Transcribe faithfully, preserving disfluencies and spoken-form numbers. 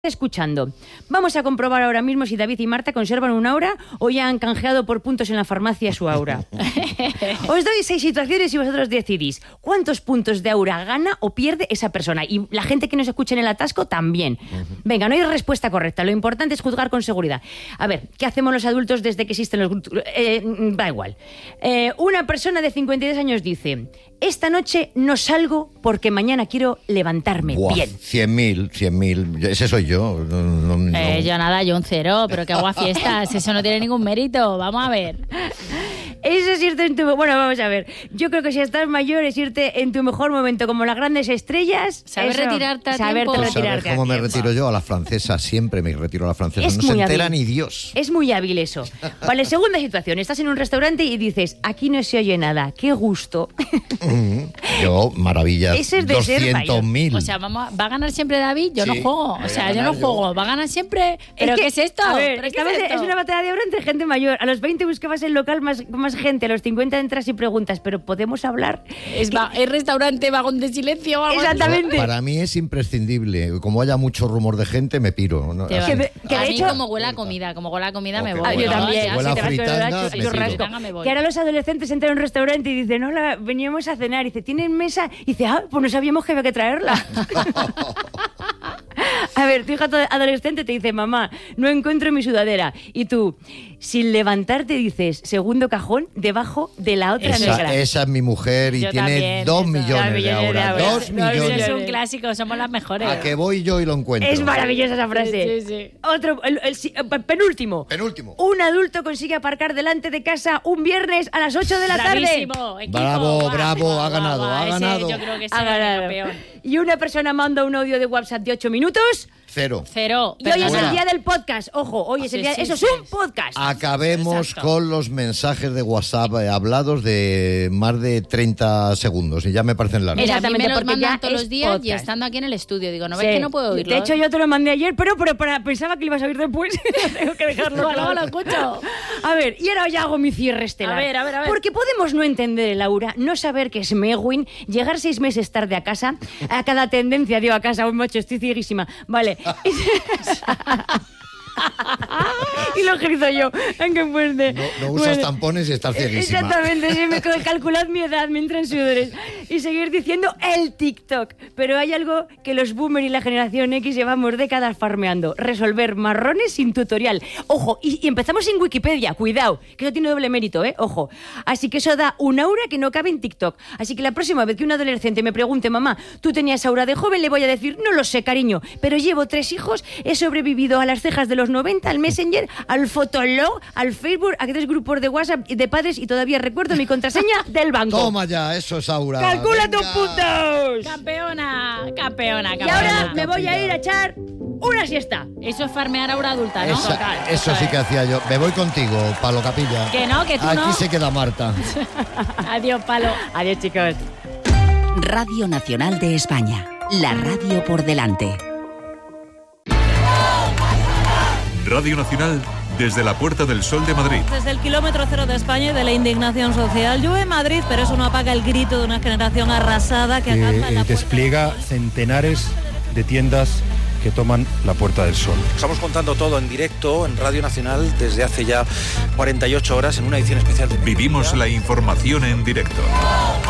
Escuchando. Vamos a comprobar ahora mismo si David y Marta conservan un aura o ya han canjeado por puntos en la farmacia su aura. Os doy seis situaciones y vosotros decidís cuántos puntos de aura gana o pierde esa persona. Y la gente que nos escuche en el atasco también. Venga, no hay respuesta correcta. Lo importante es juzgar con seguridad. A ver, ¿qué hacemos los adultos desde que existen los grupos? Eh, da igual. Eh, una persona de cincuenta y dos años dice: esta noche no salgo porque mañana quiero levantarme Buah, bien. cien mil, cien mil. Ese soy yo. No, no, no. Eh, yo nada, yo un cero, pero que hago a fiestas. Eso no tiene ningún mérito. Vamos a ver. Eso es irte en tu... Bueno, vamos a ver. Yo creo que si estás mayor es irte en tu mejor momento, como las grandes estrellas. Saber retirarte a tiempo. ¿Sabes retirarte cómo a me tiempo. retiro yo? A la francesa. Siempre me retiro a la francesa. Es no se muy entera hábil. ni Dios. Es muy hábil eso. Vale, segunda situación. Estás en un restaurante y dices: aquí no se oye nada. ¡Qué gusto! Yo, maravilla. Ese es de ser doscientos mil. O sea, vamos, ¿va a ganar siempre David? Yo Sí, no juego. voy O a sea, yo ganar no yo. juego. ¿Va a ganar siempre? ¿Pero que, qué es esto? A ver, ¿Pero esta qué vez es es, esto? una batalla de oro entre gente mayor. A los veinte buscabas el local más, más gente. A los cincuenta entras y preguntas: ¿pero podemos hablar? Es, va- es restaurante, vagón de silencio o algo así. Exactamente. Para mí es imprescindible. Como haya mucho rumor de gente, me piro. ¿no? Te Así. va. Que de- que a de mí hecho- como huele a comida, como huele a comida me Ok. voy. Ah, yo Huele a- también. huele a Si te vas con el fritanga, hacho, me churrasco. tiro. Fritanga me voy. Que ahora los adolescentes entran a un restaurante y dicen: hola, veníamos a cenar. Y dice: ¿tienen mesa? Y dice: ah, pues no sabíamos que había que traerla. A ver, tu hija adolescente te dice: mamá, no encuentro mi sudadera. Y tú, sin levantarte, dices: segundo cajón, debajo de la otra Esa, negra. esa es mi mujer y Yo tiene también, dos eso. millones Dos de millones de ahora. ahora. Dos Dos Eso millones. es un clásico, somos las mejores. A que voy yo y lo encuentro. Es maravillosa esa frase. Sí, sí, sí. Otro, el, el- el penúltimo. Penúltimo. Un adulto consigue aparcar delante de casa un viernes a las ocho de la tarde. Bravísimo, equipo. Bravo, Guau, bravo, guau, ha guau, ganado, guau. ha Ese ganado. Yo creo que sí, Ha ganado. campeón. Y una persona manda un audio de WhatsApp de ocho minutos. Cero. Cero. Y hoy es Fuera. el día del podcast. Ojo, hoy es el Sí, día. sí, Eso sí. es un podcast. Acabemos Exacto. con los mensajes de WhatsApp eh, hablados de más de treinta segundos y ya me parecen largos. Mira, a mí Exactamente, me los porque mandan ya todos es los días y podcast. estando aquí en el estudio. Digo, no Sí. ves que no puedo oírlo. De hecho, yo te lo mandé ayer, pero, pero para, pensaba que lo ibas a oír después. Tengo que dejarlo Luego claro. lo escucho. A ver, y ahora ya hago mi cierre estelar. A ver, a ver, a ver. Porque podemos no entender el aura, no saber que es Megwin, llegar seis meses tarde a casa, a cada tendencia dio a casa un macho, estoy cieguísima. Vale. Y lo grito yo. ¡Ay, qué fuerte! No, no usas Bueno. tampones y estás cieguísima. Exactamente, sí, me calculad mi edad, me entran sudores. Y seguir diciendo el TikTok. Pero hay algo que los boomers y la generación X llevamos décadas farmeando: resolver marrones sin tutorial. Ojo, y, y empezamos sin Wikipedia, cuidado, que eso tiene doble mérito, ¿eh? Ojo. Así que eso da un aura que no cabe en TikTok. Así que la próxima vez que un adolescente me pregunte: mamá, ¿tú tenías aura de joven?, le voy a decir: no lo sé, cariño, pero llevo tres hijos, he sobrevivido a las cejas de los noventa, al Messenger, al Fotolog, al Facebook, a tres grupos de WhatsApp de padres y todavía recuerdo mi contraseña del banco. Toma ya, eso es aura. ¡Calcula Venga. tus puntos! Campeona, campeona, Y campeona. ahora me voy a ir a echar una siesta. Eso es farmear aura adulta, ¿no? Esa- Total, eso sí que hacía yo. Me voy contigo, Palo Capilla. Que no, que tú Aquí no. se queda Marta. Adiós, palo. Adiós, chicos. Radio Nacional de España. La radio por delante. Radio Nacional desde la Puerta del Sol de Madrid. Desde el kilómetro cero de España y de la indignación social. Llueve en Madrid, pero eso no apaga el grito de una generación arrasada que que acampa en la eh, puerta despliega del sol. centenares de tiendas que toman la Puerta del Sol. Estamos contando todo en directo en Radio Nacional desde hace ya cuarenta y ocho horas en una edición especial de Vivimos la información en directo.